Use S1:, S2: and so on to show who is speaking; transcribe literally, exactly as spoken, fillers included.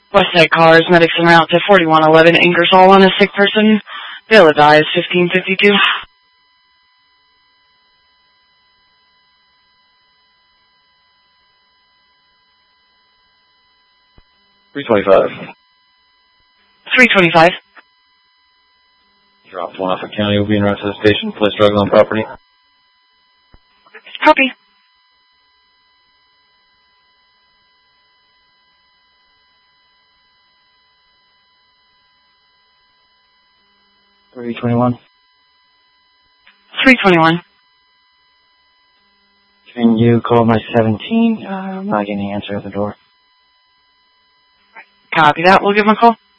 S1: Westside cars, medics en route to forty-one eleven Ingersoll on a sick person. Bail advised fifteen fifty-two.
S2: three twenty-five.
S1: three twenty-five.
S2: Dropped one off at County. Will be en route to the station. Place drug on property.
S1: Copy.
S2: three twenty-one.
S1: three twenty-one.
S2: Can you call my seventeen? Uh, I'm not getting an answer at the door.
S1: Copy that. We'll give him a call.